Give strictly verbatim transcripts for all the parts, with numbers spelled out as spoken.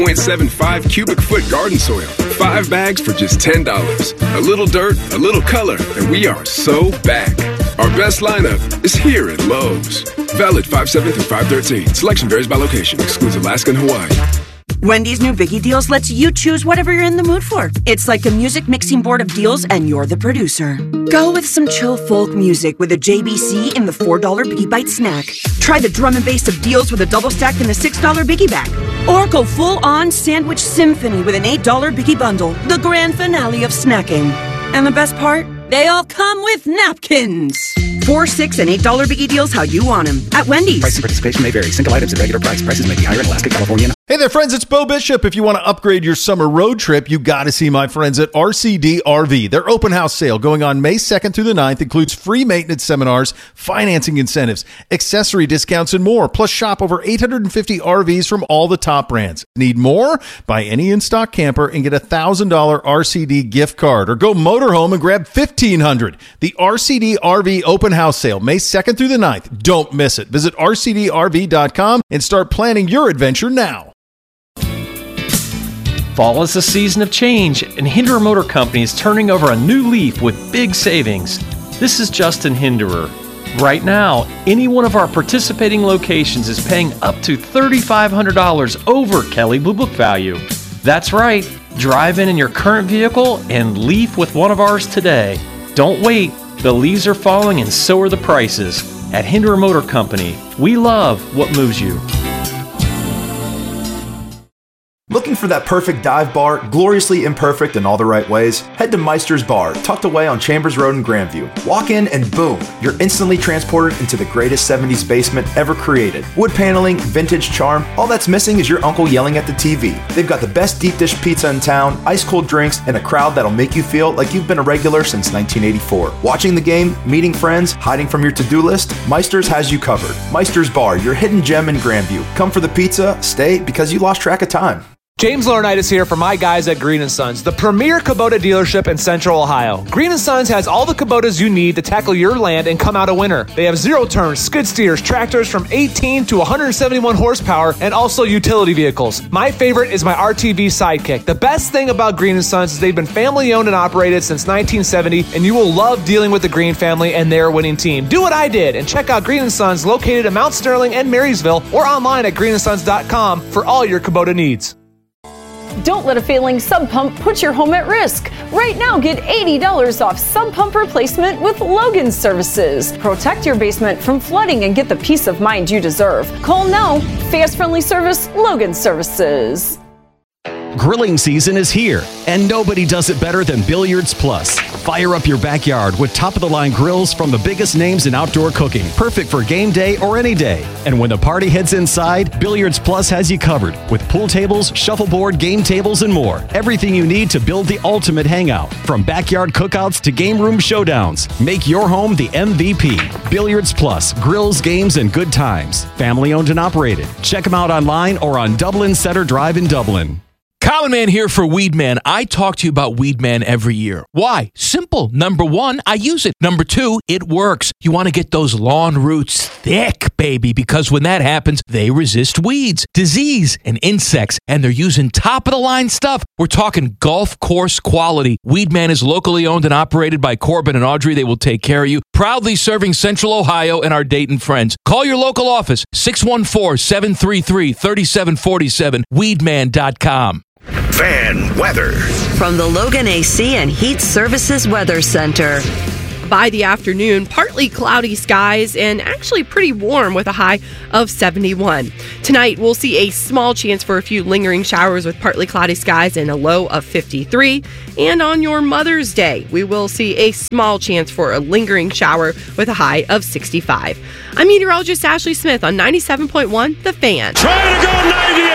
zero point seven five cubic foot garden soil. Five bags for just ten dollars. A little dirt, a little color, and we are so back. Our best lineup is here at Lowe's. Valid five seven through five thirteen. Selection varies by location. Excludes Alaska and Hawaii. Wendy's new Biggie Deals lets you choose whatever you're in the mood for. It's like a music mixing board of deals, and you're the producer. Go with some chill folk music with a J B C in the four dollar Biggie Bite snack. Try the drum and bass of deals with a double stack in the six dollar Biggie bag. Or go full-on sandwich symphony with an eight dollar Biggie bundle. The grand finale of snacking. And the best part? They all come with napkins. Four, six, and eight dollar Biggie Deals how you want them at Wendy's. Price and participation may vary. Single items at regular price. Prices may be higher in Alaska, California. Hey there, friends. It's Bo Bishop. If you want to upgrade your summer road trip, you got to see my friends at R C D R V. Their open house sale going on May second through the ninth includes free maintenance seminars, financing incentives, accessory discounts, and more. Plus, shop over eight hundred fifty R Vs from all the top brands. Need more? Buy any in-stock camper and get a one thousand dollars R C D gift card. Or go motorhome and grab fifteen hundred dollars. The R C D R V open house sale, May second through the ninth. Don't miss it. Visit R C D R V dot com and start planning your adventure now. Fall is a season of change, and Hinderer Motor Company is turning over a new leaf with big savings. This is Justin Hinderer. Right now, any one of our participating locations is paying up to three thousand five hundred dollars over Kelley Blue Book value. That's right. Drive in in your current vehicle and leave with one of ours today. Don't wait. The leaves are falling and so are the prices. At Hinderer Motor Company, we love what moves you. Looking for that perfect dive bar, gloriously imperfect in all the right ways? Head to Meister's Bar, tucked away on Chambers Road in Grandview. Walk in and boom, you're instantly transported into the greatest seventies basement ever created. Wood paneling, vintage charm, all that's missing is your uncle yelling at the T V. They've got the best deep dish pizza in town, ice cold drinks, and a crowd that'll make you feel like you've been a regular since nineteen eighty-four. Watching the game, meeting friends, hiding from your to-do list, Meister's has you covered. Meister's Bar, your hidden gem in Grandview. Come for the pizza, stay because you lost track of time. James Laurinaitis here for my guys at Green and Sons, the premier Kubota dealership in Central Ohio. Green and Sons has all the Kubotas you need to tackle your land and come out a winner. They have zero-turn, skid steers, tractors from eighteen to one hundred seventy-one horsepower, and also utility vehicles. My favorite is my R T V Sidekick. The best thing about Green and Sons is they've been family-owned and operated since nineteen seventy, and you will love dealing with the Green family and their winning team. Do what I did and check out Green and Sons located in Mount Sterling and Marysville or online at green and sons dot com for all your Kubota needs. Don't let a failing sump pump put your home at risk. Right now, get eighty dollars off sump pump replacement with Logan Services. Protect your basement from flooding and get the peace of mind you deserve. Call now. Fast, friendly service, Logan Services. Grilling season is here, and nobody does it better than Billiards Plus. Fire up your backyard with top-of-the-line grills from the biggest names in outdoor cooking, perfect for game day or any day. And when the party heads inside, Billiards Plus has you covered with pool tables, shuffleboard, game tables, and more. Everything you need to build the ultimate hangout, from backyard cookouts to game room showdowns. Make your home the M V P. Billiards Plus, grills, games, and good times. Family owned and operated. Check them out online or on Dublin Center Drive in Dublin. Common Man here for Weedman. I talk to you about Weedman every year. Why? Simple. Number one, I use it. Number two, it works. You want to get those lawn roots thick, baby, because when that happens, they resist weeds, disease, and insects, and they're using top-of-the-line stuff. We're talking golf course quality. Weedman is locally owned and operated by Corbin and Audrey. They will take care of you. Proudly serving Central Ohio and our Dayton friends. Call your local office, six one four, seven three three, three seven four seven, weedman dot com. Fan weather from the Logan A C and Heat Services Weather Center. By the afternoon, partly cloudy skies and actually pretty warm with a high of seventy-one. Tonight, we'll see a small chance for a few lingering showers with partly cloudy skies and a low of fifty-three. And on your Mother's Day, we will see a small chance for a lingering shower with a high of sixty-five. I'm meteorologist Ashley Smith on ninety-seven point one The Fan. Trying to go ninety-eight!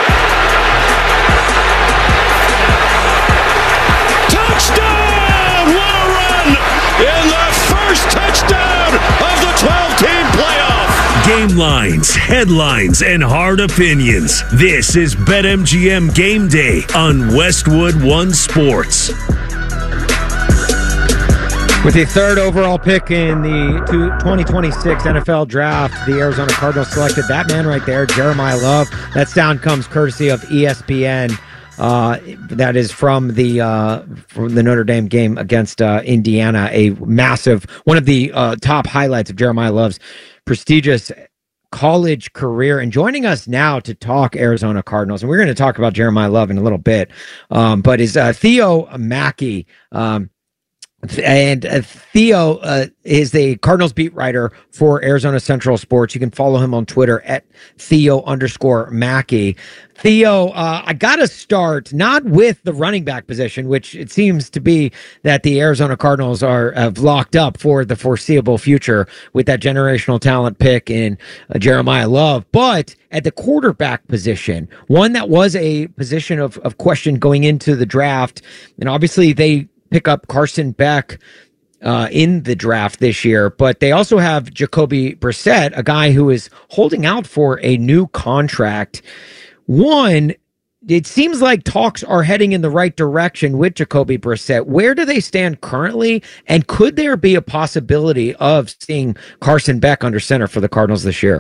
Touchdown! What a run in the first touchdown of the twelve-team playoff. Game lines, headlines, and hard opinions. This is BetMGM Game Day on Westwood One Sports. With the third overall pick in the twenty twenty-six N F L Draft, the Arizona Cardinals selected that man right there, Jeremiah Love. That sound comes courtesy of E S P N. Uh, that is from the uh, from the Notre Dame game against uh, Indiana. A massive, one of the uh, top highlights of Jeremiah Love's prestigious college career. And joining us now to talk Arizona Cardinals, and we're going to talk about Jeremiah Love in a little bit, um, but is uh, Theo Mackey. Um, And uh, Theo uh, is the Cardinals beat writer for Arizona Central Sports. You can follow him on Twitter at Theo underscore Mackey. Theo, uh, I got to start not with the running back position, which it seems to be that the Arizona Cardinals are have locked up for the foreseeable future with that generational talent pick in uh, Jeremiah Love, but at the quarterback position, one that was a position of, of question going into the draft. And obviously they pick up Carson Beck uh, in the draft this year, but they also have Jacoby Brissett, a guy who is holding out for a new contract. One, it seems like talks are heading in the right direction with Jacoby Brissett. Where do they stand currently? And could there be a possibility of seeing Carson Beck under center for the Cardinals this year?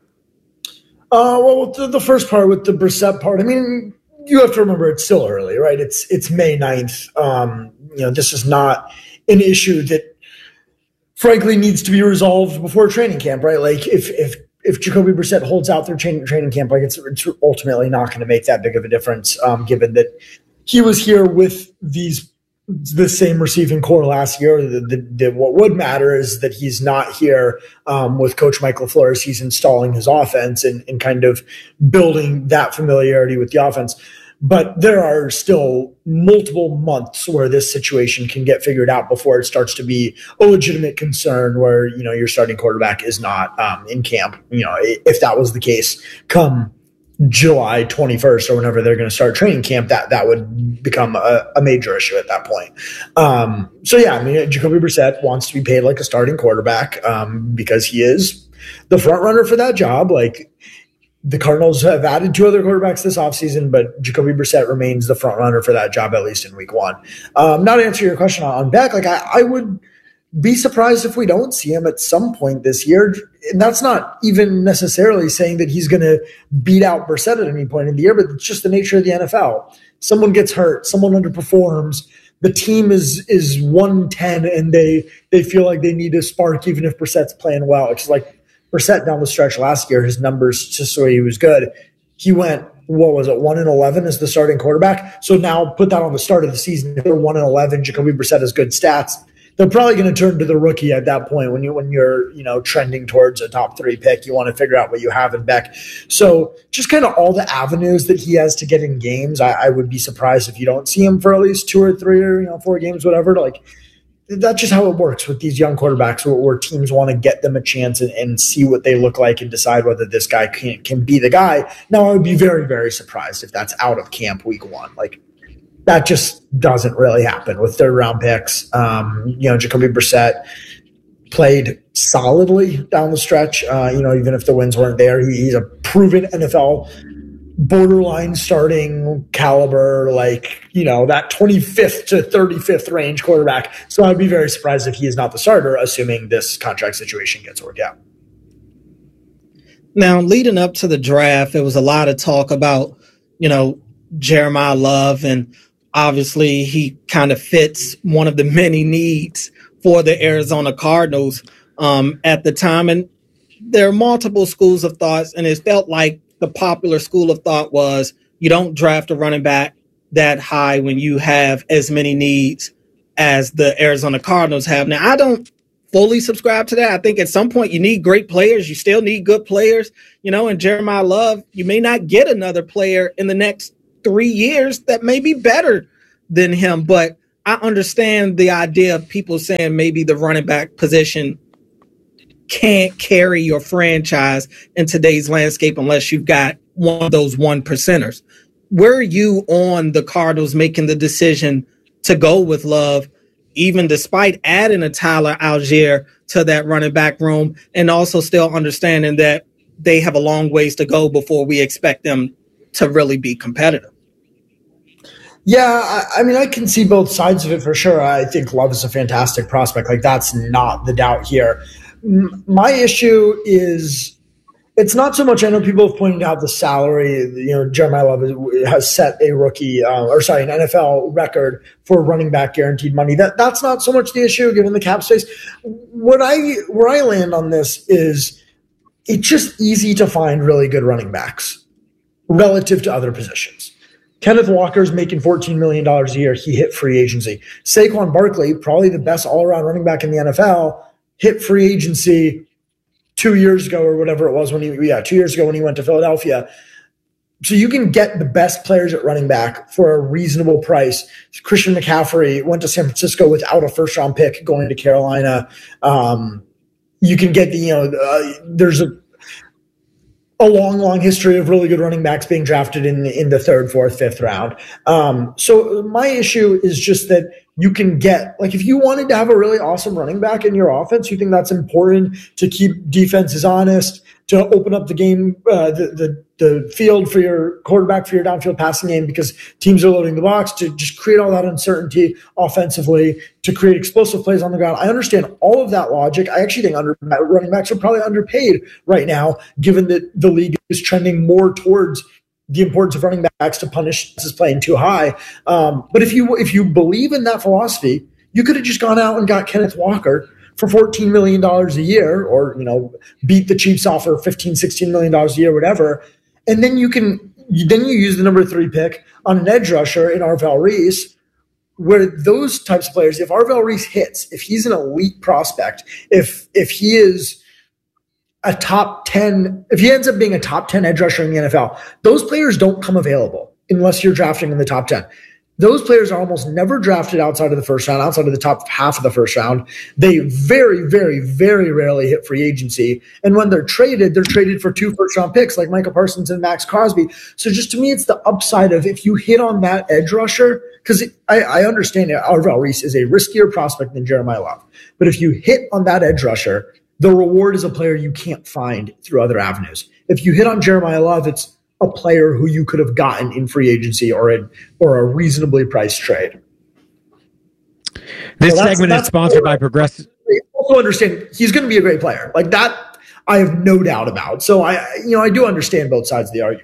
Uh, well, the, the first part with the Brissett part, I mean, you have to remember it's still early, right? It's it's May ninth. Um, you know, this is not an issue that, frankly, needs to be resolved before training camp, right? Like if if if Jacoby Brissett holds out their training training camp, like it's, it's ultimately not going to make that big of a difference, um, given that he was here with these the same receiving core last year. The, the, the, what would matter is that he's not here um, with Coach Mike LaFleur as he's installing his offense and, and kind of building that familiarity with the offense. But there are still multiple months where this situation can get figured out before it starts to be a legitimate concern where, you know, your starting quarterback is not um, in camp. You know, if that was the case come July twenty-first or whenever they're going to start training camp, that that would become a, a major issue at that point. Um, so, yeah, I mean, Jacoby Brissett wants to be paid like a starting quarterback um, because he is the front runner for that job. Like, the Cardinals have added two other quarterbacks this offseason, but Jacoby Brissett remains the front runner for that job, at least in week one. Um, not to answer your question on Beck, like I, I would be surprised if we don't see him at some point this year. And that's not even necessarily saying that he's going to beat out Brissett at any point in the year, but it's just the nature of the N F L. Someone gets hurt, someone underperforms, the team is is one ten and they they feel like they need a spark even if Brissett's playing well. It's like Brissett down the stretch last year, his numbers just so he was good. He went, what was it, one and eleven as the starting quarterback. So now put that on the start of the season. If they're one and eleven, Jacoby Brissett has good stats. They're probably going to turn to the rookie at that point when you when you're you know trending towards a top three pick. You want to figure out what you have in Beck. So just kind of all the avenues that he has to get in games. I, I would be surprised if you don't see him for at least two or three or you know four games, whatever. Like. That's just how it works with these young quarterbacks where, where teams want to get them a chance and, and see what they look like and decide whether this guy can, can be the guy. Now, I would be very, very surprised if that's out of camp week one. Like, that just doesn't really happen with third round picks. Um, you know, Jacoby Brissett played solidly down the stretch. Uh, you know, even if the wins weren't there, he, he's a proven N F L borderline starting caliber, like, you know, that twenty-fifth to thirty-fifth range quarterback. So I'd be very surprised if he is not the starter, assuming this contract situation gets worked out. Now, leading up to the draft, there was a lot of talk about, you know, Jeremiah Love, and obviously he kind of fits one of the many needs for the Arizona Cardinals um, at the time. And there are multiple schools of thoughts, and it felt like the popular school of thought was you don't draft a running back that high when you have as many needs as the Arizona Cardinals have. Now, I don't fully subscribe to that. I think at some point you need great players. You still need good players, you know, and Jeremiah Love, you may not get another player in the next three years that may be better than him. But I understand the idea of people saying maybe the running back position can't carry your franchise in today's landscape unless you've got one of those one percenters. Where are you on the Cardinals making the decision to go with Love, even despite adding a Tyler Algier to that running back room, and also still understanding that they have a long ways to go before we expect them to really be competitive? Yeah, I, I mean, I can see both sides of it for sure. I think Love is a fantastic prospect. Like, that's not the doubt here. M- my issue is it's not so much, I know people have pointed out the salary. You know, Jeremiah Love is, has set a rookie, uh, or sorry, an N F L record for running back guaranteed money. That That's not so much the issue given the cap space. What I Where I land on this is it's just easy to find really good running backs relative to other positions. Kenneth Walker's making fourteen million dollars a year. He hit free agency. Saquon Barkley, probably the best all-around running back in the N F L, hit free agency two years ago or whatever it was when he, yeah, two years ago when he went to Philadelphia. So you can get the best players at running back for a reasonable price. Christian McCaffrey went to San Francisco without a first-round pick going to Carolina. Um, you can get the, you know, uh, there's a, a long, long history of really good running backs being drafted in in the third, fourth, fifth round. Um, so my issue is just that you can get, like, if you wanted to have a really awesome running back in your offense, you think that's important to keep defenses honest, to open up the game, uh, the, the the field for your quarterback, for your downfield passing game, because teams are loading the box, to just create all that uncertainty offensively, to create explosive plays on the ground. I understand all of that logic. I actually think under, running backs are probably underpaid right now, given that the league is trending more towards the importance of running backs to punish is playing too high. Um, but if you if you believe in that philosophy, you could have just gone out and got Kenneth Walker for fourteen million dollars a year, or, you know, beat the Chiefs off for fifteen, sixteen million dollars a year, whatever. And then you can, then you use the number three pick on an edge rusher in Arvell Reese, where those types of players, if Arvell Reese hits, if he's an elite prospect, if if he is a top ten, if he ends up being a top ten edge rusher in the N F L, those players don't come available unless you're drafting in the top ten. Those players are almost never drafted outside of the first round, outside of the top half of the first round. They very, very, very rarely hit free agency. And when they're traded, they're traded for two first-round picks like Micah Parsons and Max Crosby. So just to me, it's the upside of if you hit on that edge rusher, because I, I understand that Arvell Reese is a riskier prospect than Jeremiah Love. But if you hit on that edge rusher, the reward is a player you can't find through other avenues. If you hit on Jeremiah Love, it's a player who you could have gotten in free agency or a, or a reasonably priced trade. This so segment is sponsored by Progressive. I also understand he's going to be a great player. Like that, I have no doubt about. So I, you know, I do understand both sides of the argument.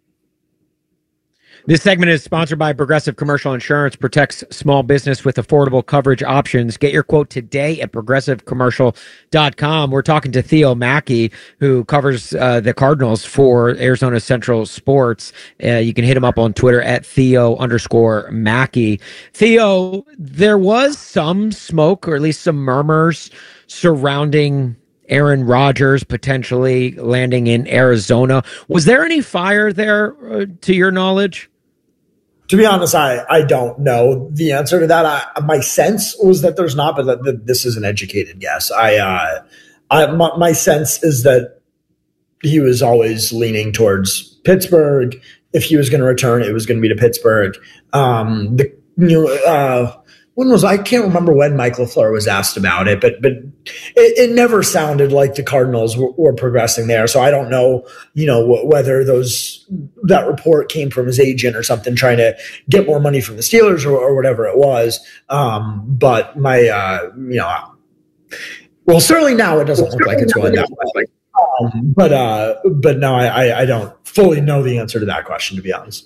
This segment is sponsored by Progressive Commercial Insurance. Protects small business with affordable coverage options. Get your quote today at progressive commercial dot com. We're talking to Theo Mackey, who covers uh, the Cardinals for Arizona Central Sports. Uh, you can hit him up on Twitter at Theo underscore Mackey. Theo, there was some smoke, or at least some murmurs surrounding Aaron Rodgers potentially landing in Arizona. Was there any fire there, uh, to your knowledge? To be honest, I, I don't know the answer to that. I, my sense was that there's not, but that, that this is an educated guess. I, uh, I my, my sense is that he was always leaning towards Pittsburgh. If he was going to return, it was going to be to Pittsburgh. Um, the you know, uh, when was I can't remember when Mike LaFleur was asked about it, but but it, it never sounded like the Cardinals were, were progressing there. So I don't know, you know, w- whether those that report came from his agent or something, trying to get more money from the Steelers or, or whatever it was. Um, but my, uh, you know, well, certainly now it doesn't look like it's going that way. Um, but uh, but no, I, I don't fully know the answer to that question, to be honest.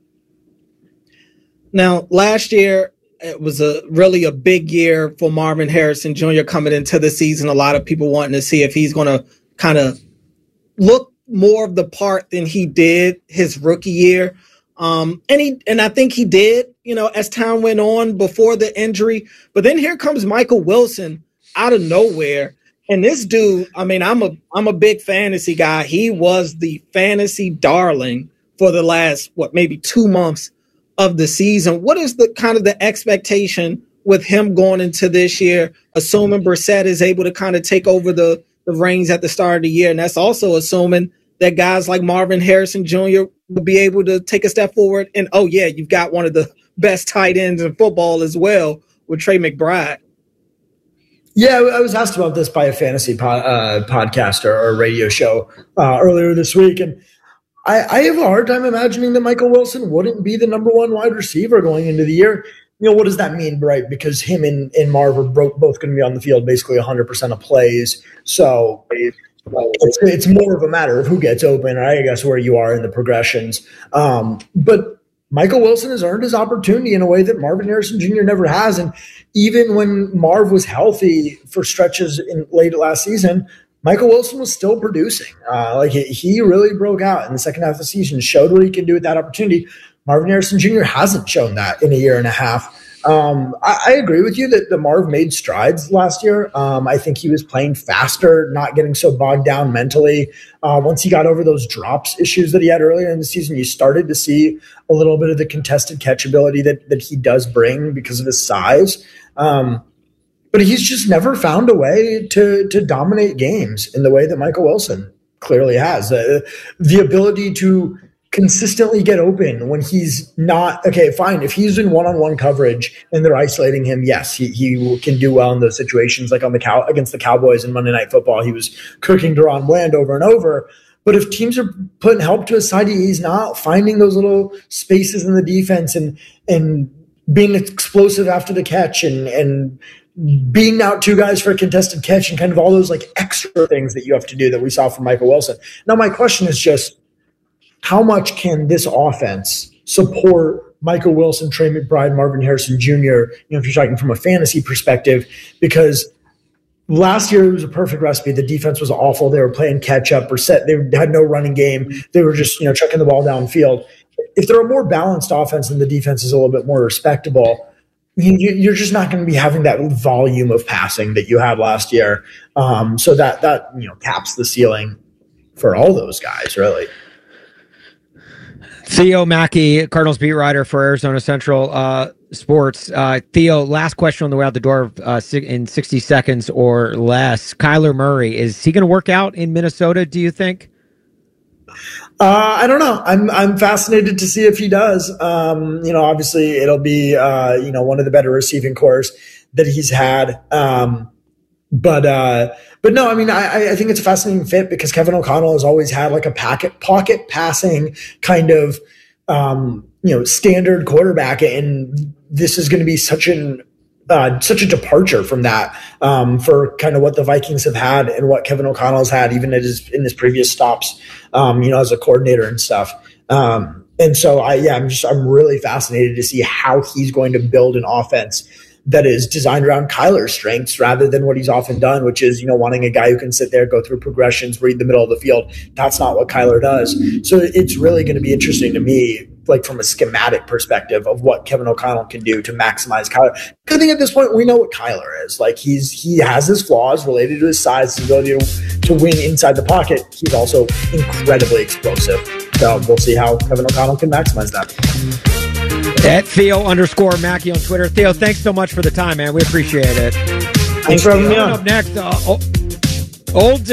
Now, last year, it was a really a big year for Marvin Harrison Junior coming into the season. A lot of people wanting to see if he's going to kind of look more of the part than he did his rookie year. Um, and he, and I think he did, you know, as time went on before the injury. But then here comes Michael Wilson out of nowhere. And this dude, I mean, I'm a I'm a big fantasy guy. He was the fantasy darling for the last, what, maybe two months of the season. What is the kind of the expectation with him going into this year, assuming Brissett is able to kind of take over the, the reins at the start of the year? And that's also assuming that guys like Marvin Harrison Junior will be able to take a step forward. And, oh, yeah, you've got one of the best tight ends in football as well with Trey McBride. Yeah, I was asked about this by a fantasy po- uh, podcast or, or radio show uh, earlier this week. And I, I have a hard time imagining that Michael Wilson wouldn't be the number one wide receiver going into the year. You know, what does that mean, right? Because him and, and Marv are both going to be on the field basically one hundred percent of plays. So it's, it's more of a matter of who gets open, I guess, where you are in the progressions. Um, but Michael Wilson has earned his opportunity in a way that Marvin Harrison Junior never has. And even when Marv was healthy for stretches in late last season, Michael Wilson was still producing. Uh, like he, he really broke out in the second half of the season, showed what he can do with that opportunity. Marvin Harrison Junior hasn't shown that in a year and a half. Um, I, I agree with you that the Marv made strides last year. Um, I think he was playing faster, not getting so bogged down mentally. Uh, once he got over those drops issues that he had earlier in the season, you started to see a little bit of the contested catch ability that, that he does bring because of his size. Um, but he's just never found a way to, to dominate games in the way that Michael Wilson clearly has. Uh, the ability to consistently get open when he's not okay, fine. If he's in one-on-one coverage and they're isolating him, yes, he, he can do well in those situations. Like on the cow against the Cowboys in Monday Night Football, he was cooking DaRon Bland over and over. But if teams are putting help to his side, he's not finding those little spaces in the defense and and being explosive after the catch and and being out two guys for a contested catch and kind of all those like extra things that you have to do that we saw from Michael Wilson. Now, my question is just, how much can this offense support Michael Wilson, Trey McBride, Marvin Harrison Junior, you know, if you're talking from a fantasy perspective? Because last year it was a perfect recipe. The defense was awful. They were playing catch up or set. They had no running game. They were just, you know, chucking the ball downfield. If they're a more balanced offense and the defense is a little bit more respectable, you, you're just not going to be having that volume of passing that you had last year. Um, so that, that, you know, caps the ceiling for all those guys, really. Theo Mackey, Cardinals beat writer for Arizona Central uh, Sports. Uh, Theo, last question on the way out the door uh, in sixty seconds or less. Kyler Murray, is he going to work out in Minnesota, do you think? Uh, I don't know. I'm I'm fascinated to see if he does. Um, you know, obviously it'll be uh, you know one of the better receiving cores that he's had. Um, but uh, but no, I mean I, I think it's a fascinating fit because Kevin O'Connell has always had like a pocket pocket passing kind of um, you know standard quarterback, and this is going to be such an Uh, such a departure from that um, for kind of what the Vikings have had and what Kevin O'Connell's had even in his, in his previous stops, um, you know, as a coordinator and stuff. Um, and so I, yeah, I'm just, I'm really fascinated to see how he's going to build an offense that is designed around Kyler's strengths rather than what he's often done, which is, you know, wanting a guy who can sit there, go through progressions, read the middle of the field. That's not what Kyler does. So it's really going to be interesting to me, like from a schematic perspective of what Kevin O'Connell can do to maximize Kyler. I think at this point we know what Kyler is. Like he's he has his flaws related to his size, his ability to, to win inside the pocket. He's also incredibly explosive. So we'll see how Kevin O'Connell can maximize that. At Theo underscore Mackey on Twitter. Theo, thanks so much for the time, man. We appreciate it. Thanks for having me on. Up next, uh, old